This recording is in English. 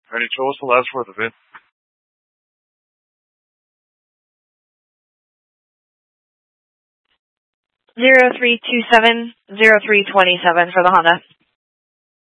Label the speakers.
Speaker 1: Alrighty, Joe, what's the last word of the VIN?
Speaker 2: 0327-0327 for the Honda.